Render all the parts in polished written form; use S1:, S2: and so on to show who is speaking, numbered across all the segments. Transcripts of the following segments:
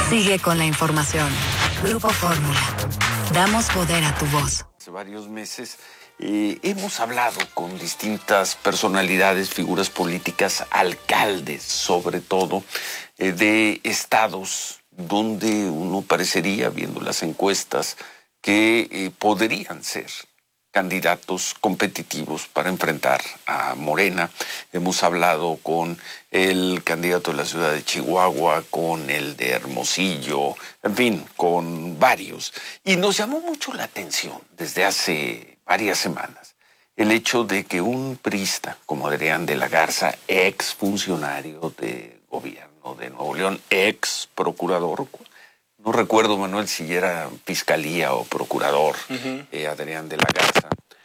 S1: Sigue con la información. Grupo Fórmula. Damos poder a tu voz.
S2: Hace varios meses hemos hablado con distintas personalidades, figuras políticas, alcaldes sobre todo, de estados donde uno parecería, viendo las encuestas, que podrían ser candidatos competitivos para enfrentar a Morena. Hemos hablado con el candidato de la ciudad de Chihuahua, con el de Hermosillo, en fin, con varios. Y nos llamó mucho la atención desde hace varias semanas el hecho de que un priista como Adrián de la Garza, ex funcionario de gobierno de Nuevo León, ex procurador, no recuerdo, Manuel, si era fiscalía o procurador, Adrián de la Garza,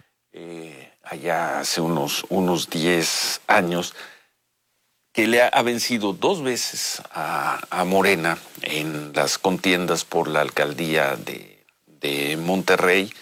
S2: allá hace unos 10 años, que le ha vencido 2 veces a Morena en las contiendas por la alcaldía de Monterrey,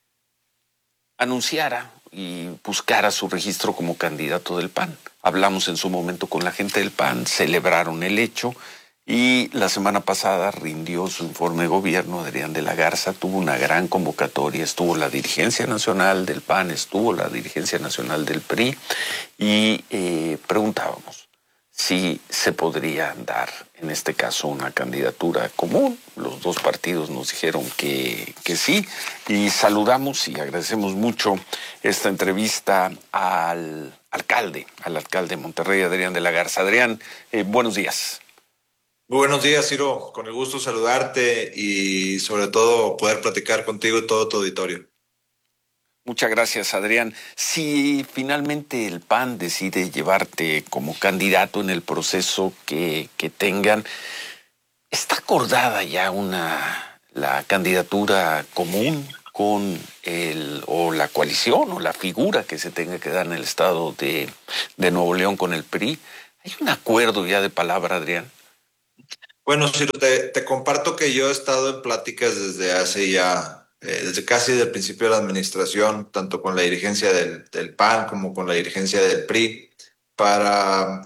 S2: anunciara y buscara su registro como candidato del PAN. Hablamos en su momento con la gente del PAN, celebraron el hecho. Y la semana pasada rindió su informe de gobierno. Adrián de la Garza tuvo una gran convocatoria, estuvo la dirigencia nacional del PAN, estuvo la dirigencia nacional del PRI, y preguntábamos si se podría dar, en este caso, una candidatura común. Los dos partidos nos dijeron que sí, y saludamos y agradecemos mucho esta entrevista al alcalde de Monterrey, Adrián de la Garza. Adrián, buenos días.
S3: Muy buenos días, Ciro. Con el gusto saludarte y sobre todo poder platicar contigo y todo tu auditorio.
S2: Muchas gracias, Adrián. Si finalmente el PAN decide llevarte como candidato en el proceso que tengan, ¿está acordada ya la candidatura común con o la coalición o la figura que se tenga que dar en el estado de Nuevo León con el PRI? ¿Hay un acuerdo ya de palabra, Adrián?
S3: Bueno, Ciro, te comparto que yo he estado en pláticas desde hace ya, desde casi del principio de la administración, tanto con la dirigencia del PAN como con la dirigencia del PRI, para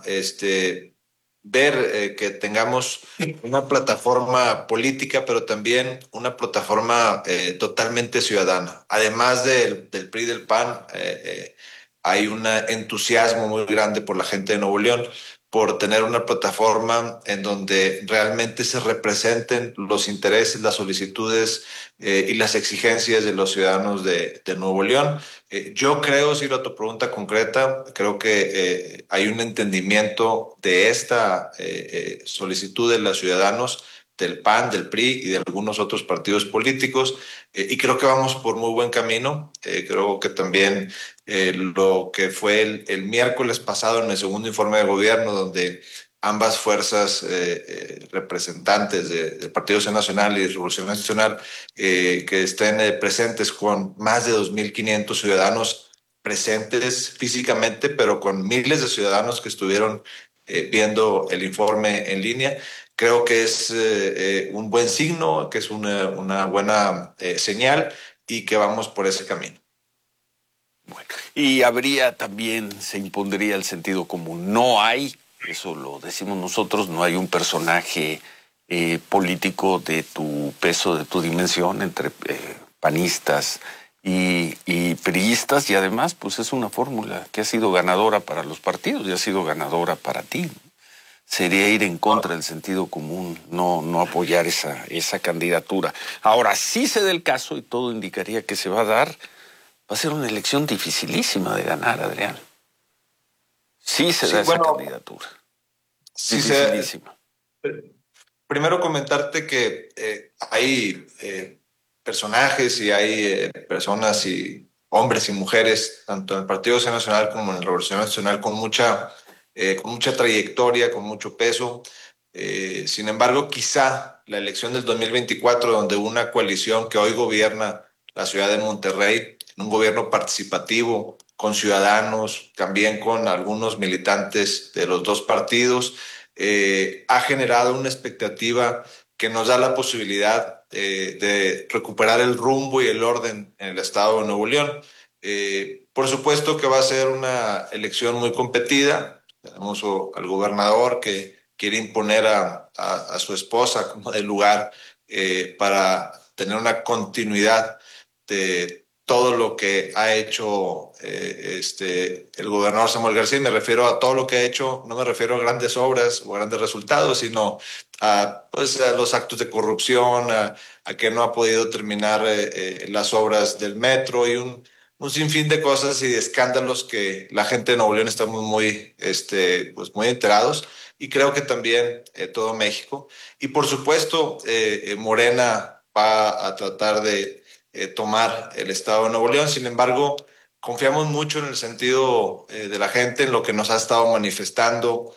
S3: ver que tengamos una plataforma política, pero también una plataforma totalmente ciudadana. Además del PRI y del PAN, hay un entusiasmo muy grande por la gente de Nuevo León, por tener una plataforma en donde realmente se representen los intereses, las solicitudes y las exigencias de los ciudadanos de Nuevo León. Yo creo, si a tu pregunta concreta, creo que hay un entendimiento de esta solicitud de los ciudadanos del PAN, del PRI y de algunos otros partidos políticos, y creo que vamos por muy buen camino. Creo que también lo que fue el miércoles pasado en el segundo informe de gobierno, donde ambas fuerzas representantes del Partido Acción Nacional y de Revolución Nacional que estén presentes con más de 2.500 ciudadanos presentes físicamente, pero con miles de ciudadanos que estuvieron viendo el informe en línea. Creo que es un buen signo, que es una buena señal y que vamos por ese camino.
S2: Bueno, y se impondría el sentido común. No hay, eso lo decimos nosotros, no hay un personaje político de tu peso, de tu dimensión, entre panistas y priistas, y además pues es una fórmula que ha sido ganadora para los partidos y ha sido ganadora para ti. Sería ir en contra del sentido común, no apoyar esa candidatura. Ahora, si se da el caso, y todo indicaría que se va a dar, va a ser una elección dificilísima de ganar, Adrián. Sí se da esa candidatura.
S3: Sí,
S2: dificilísima.
S3: Primero comentarte que hay personajes y hay personas y hombres y mujeres, tanto en el Partido Acción Nacional como en la Revolución Nacional, con mucha trayectoria, con mucho peso. Sin embargo, quizá la elección del 2024, donde una coalición que hoy gobierna la ciudad de Monterrey, un gobierno participativo, con ciudadanos, también con algunos militantes de los dos partidos, ha generado una expectativa que nos da la posibilidad de recuperar el rumbo y el orden en el estado de Nuevo León. Por supuesto que va a ser una elección muy competida. Tenemos al gobernador que quiere imponer a su esposa como del lugar para tener una continuidad de todo lo que ha hecho el gobernador Samuel García. Me refiero a todo lo que ha hecho, no me refiero a grandes obras o grandes resultados, sino pues, a los actos de corrupción, a que no ha podido terminar las obras del metro y un sinfín de cosas y de escándalos que la gente de Nuevo León estamos pues muy enterados, y creo que también todo México. Y por supuesto, Morena va a tratar de tomar el Estado de Nuevo León. Sin embargo, confiamos mucho en el sentido de la gente, en lo que nos ha estado manifestando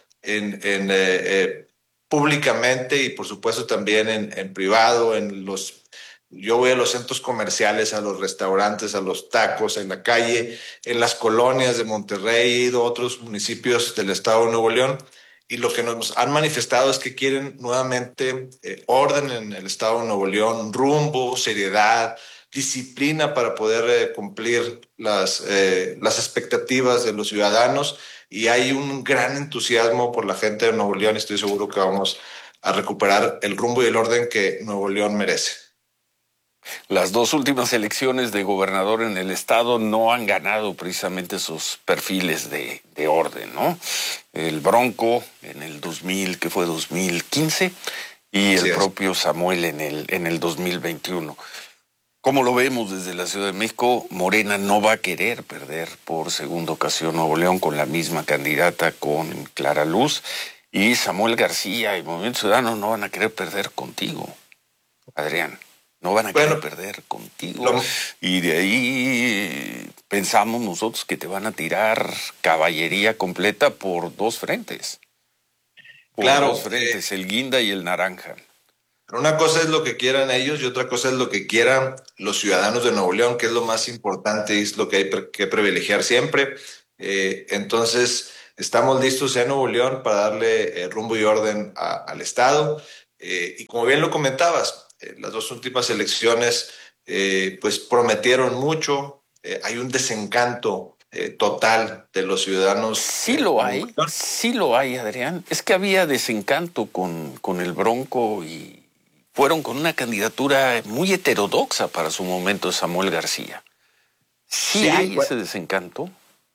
S3: públicamente, y por supuesto también en privado, yo voy a los centros comerciales, a los restaurantes, a los tacos, en la calle, en las colonias de Monterrey, he ido a otros municipios del estado de Nuevo León, y lo que nos han manifestado es que quieren nuevamente orden en el estado de Nuevo León, rumbo, seriedad, disciplina para poder cumplir las expectativas de los ciudadanos, y hay un gran entusiasmo por la gente de Nuevo León, y estoy seguro que vamos a recuperar el rumbo y el orden que Nuevo León merece.
S2: Las dos últimas elecciones de gobernador en el estado no han ganado precisamente esos perfiles de orden, ¿no? El Bronco en el 2000, que fue 2015, y el propio Samuel en el 2021. Como lo vemos desde la Ciudad de México, Morena no va a querer perder por segunda ocasión Nuevo León con la misma candidata, con Clara Luz, y Samuel García y Movimiento Ciudadano no van a querer perder contigo, Adrián. No van a querer perder contigo. Y de ahí pensamos nosotros que te van a tirar caballería completa por dos frentes. Dos frentes, el guinda y el naranja.
S3: Pero una cosa es lo que quieran ellos y otra cosa es lo que quieran los ciudadanos de Nuevo León, que es lo más importante y es lo que hay que privilegiar siempre. Entonces, estamos listos en Nuevo León para darle rumbo y orden al Estado. Y como bien lo comentabas, las dos últimas elecciones pues prometieron mucho. Hay un desencanto total de los ciudadanos.
S2: Sí lo hay, Adrián. Es que había desencanto con el Bronco y fueron con una candidatura muy heterodoxa para su momento, Samuel García. ¿Sí hay ese desencanto?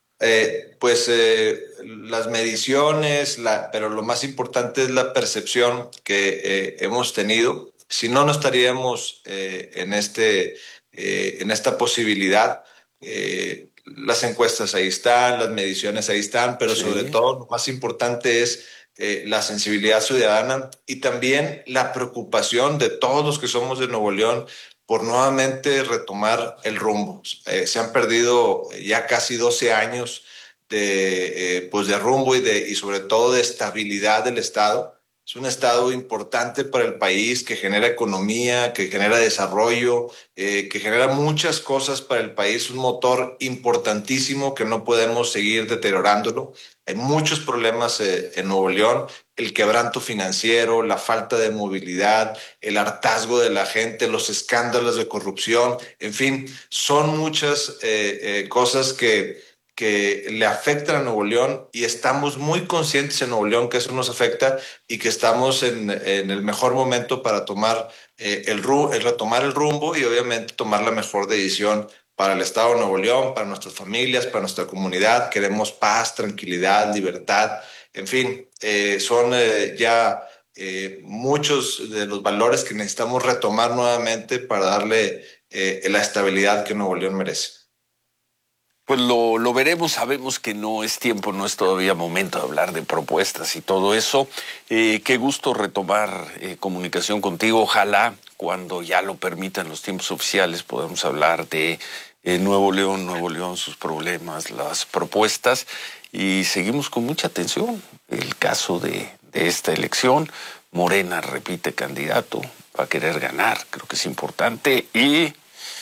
S3: Las mediciones, pero lo más importante es la percepción que hemos tenido. Si no, no estaríamos en esta posibilidad. Las encuestas ahí están, las mediciones ahí están, pero sobre todo lo más importante es la sensibilidad ciudadana y también la preocupación de todos los que somos de Nuevo León por nuevamente retomar el rumbo. Se han perdido ya casi 12 años de rumbo y sobre todo de estabilidad del Estado. Es un Estado importante para el país, que genera economía, que genera desarrollo, que genera muchas cosas para el país, un motor importantísimo que no podemos seguir deteriorándolo. Hay muchos problemas en Nuevo León, el quebranto financiero, la falta de movilidad, el hartazgo de la gente, los escándalos de corrupción, en fin, son muchas cosas que le afectan a Nuevo León, y estamos muy conscientes en Nuevo León que eso nos afecta y que estamos en el mejor momento para tomar retomar el rumbo y obviamente tomar la mejor decisión para el Estado de Nuevo León, para nuestras familias, para nuestra comunidad. Queremos paz, tranquilidad, libertad, en fin, son ya muchos de los valores que necesitamos retomar nuevamente para darle la estabilidad que Nuevo León merece.
S2: Pues lo veremos, sabemos que no es tiempo, no es todavía momento de hablar de propuestas y todo eso. Qué gusto retomar comunicación contigo. Ojalá cuando ya lo permitan los tiempos oficiales podamos hablar de Nuevo León, sus problemas, las propuestas, y seguimos con mucha atención el caso de esta elección. Morena repite candidato, va a querer ganar, creo que es importante, y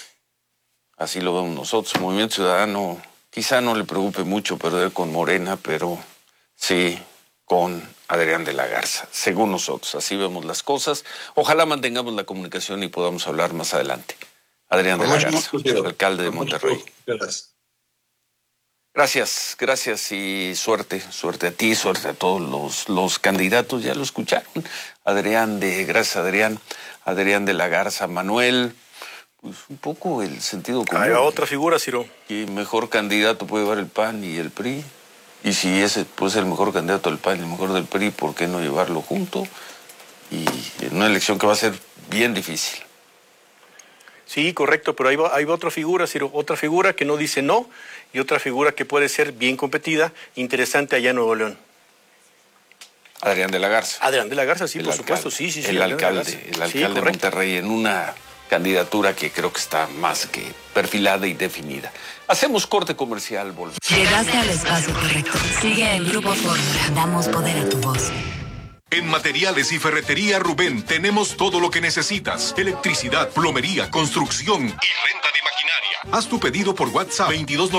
S2: así lo vemos nosotros. Movimiento Ciudadano quizá no le preocupe mucho perder con Morena, pero sí con Adrián de la Garza, según nosotros. Así vemos las cosas. Ojalá mantengamos la comunicación y podamos hablar más adelante. Adrián de la Garza, alcalde de Monterrey.
S3: Gracias.
S2: Gracias y suerte a ti, suerte a todos los candidatos, ya lo escucharon. Gracias Adrián de la Garza, Manuel, pues un poco el sentido común.
S4: Hay otra figura, Ciro.
S2: ¿Qué mejor candidato puede llevar el PAN y el PRI? Y si ese puede ser el mejor candidato del PAN y el mejor del PRI, ¿por qué no llevarlo junto? Y en una elección que va a ser bien difícil.
S4: Sí, correcto, pero hay otra figura, Ciro, otra figura que no dice no y otra figura que puede ser bien competida, interesante allá en Nuevo León.
S2: Adrián de la Garza.
S4: Adrián de la Garza, sí, por supuesto, sí.
S2: El alcalde de Monterrey en una candidatura que creo que está más que perfilada y definida. Hacemos corte comercial, volvemos.
S1: Llegaste al espacio correcto. Sigue el Grupo Fórmula. Damos poder a tu voz.
S5: En Materiales y Ferretería Rubén tenemos todo lo que necesitas. Electricidad, plomería, construcción y renta de maquinaria. Haz tu pedido por WhatsApp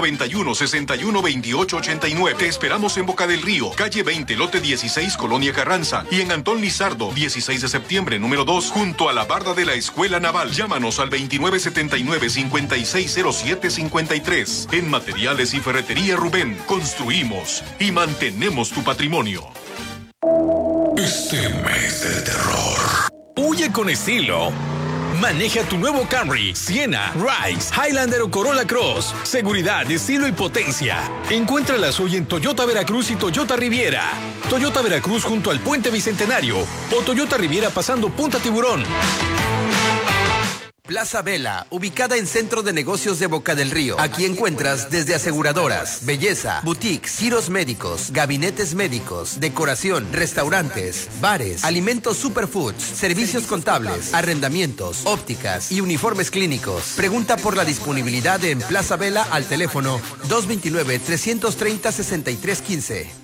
S5: 2291-612889. Te esperamos en Boca del Río, calle 20, lote 16, Colonia Carranza. Y en Antón Lizardo, 16 de septiembre, número 2, junto a la barda de la Escuela Naval. Llámanos al 2979-560753. En Materiales y Ferretería Rubén, construimos y mantenemos tu patrimonio.
S6: Este mes del terror. Huye con estilo. Maneja tu nuevo Camry, Siena, Rise, Highlander o Corolla Cross. Seguridad, estilo y potencia. Encuéntralas hoy en Toyota Veracruz y Toyota Riviera. Toyota Veracruz junto al Puente Bicentenario o Toyota Riviera pasando Punta Tiburón.
S7: Plaza Vela, ubicada en Centro de Negocios de Boca del Río. Aquí encuentras desde aseguradoras, belleza, boutiques, giros médicos, gabinetes médicos, decoración, restaurantes, bares, alimentos superfoods, servicios contables, arrendamientos, ópticas y uniformes clínicos. Pregunta por la disponibilidad en Plaza Vela al teléfono 229-330-6315.